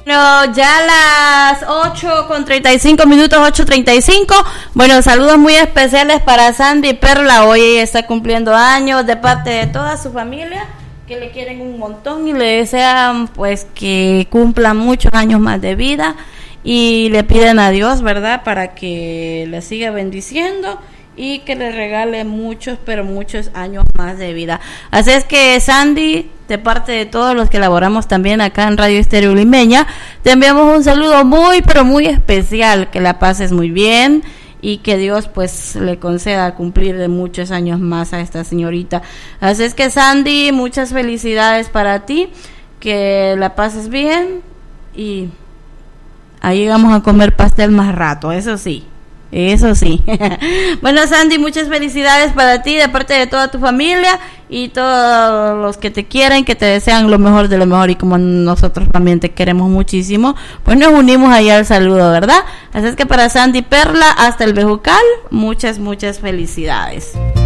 Bueno, ya las 8:35, 8:35. Bueno, saludos muy especiales para Sandy Perla. Hoy ella está cumpliendo años de parte de toda su familia, que le quieren un montón y le desean pues que cumpla muchos años más de vida, y le piden a Dios, ¿verdad?, para que le siga bendiciendo y que le regale muchos, pero muchos años más de vida. Así es que, Sandy, de parte de todos los que laboramos también acá en Radio Estéreo Limeña, te enviamos un saludo muy, pero muy especial. Que la pases muy bien y que Dios pues le conceda cumplir de muchos años más a esta señorita. Así es que, Sandy, muchas felicidades para ti, que la pases bien, y ahí vamos a comer pastel más rato, eso sí. Eso sí. Bueno, Sandy, muchas felicidades para ti de parte de toda tu familia y todos los que te quieren, que te desean lo mejor de lo mejor, y como nosotros también te queremos muchísimo, pues nos unimos ahí al saludo, ¿verdad? Así es que para Sandy Perla hasta el Bejucal, muchas felicidades.